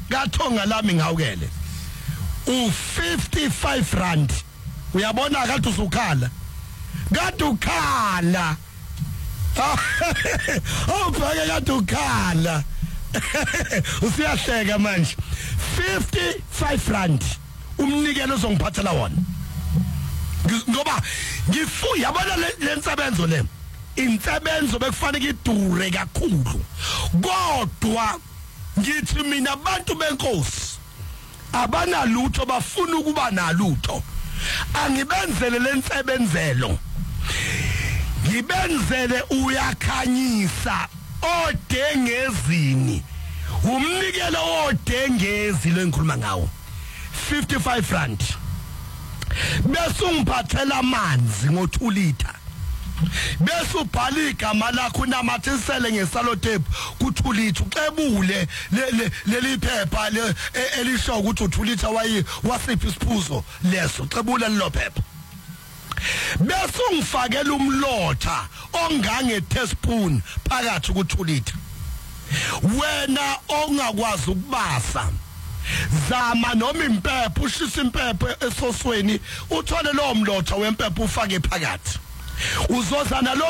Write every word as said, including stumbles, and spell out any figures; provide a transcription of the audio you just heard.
kaThonga lami ngawukele u fifty-five rand. Uyabona kade usukhala kade ukhala awubheke kade ukhala usiyahleka manje fifty-five rand umnikelo ozongiphathela wona ngoba ngifu yabona lensebenzo le insebenzo bekufanele idure kakhulu kodwa ngithi mina abantu benkosi abanalutho bafuna ukuba nalutho angibenzele lensebenzelo ngibenzele uyakhanyisa odengezini umnikelo odengezi lengikhuluma ngawo fifty-five rand bese ungiphathela amanzi ngo two liter bese ubhala igama lakho unamathisele ngesalotape ku two liter uxebule leli phepha elisho ukuthi u two liter wayi wasiphi isiphuzo leso uxebule lelo phepha bese ungifakela umlotha ongange teaspoon phakathi ku two liter wena ongakwazi ukubasa zama noma impepho ushisa impepho esosweni uthole lo mlotha wempepho ufake phakathi uzozana lo